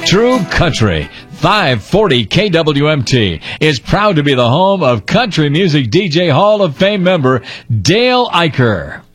True Country 540 KWMT is proud to be the home of country music DJ Hall of Fame member Dale Eicher.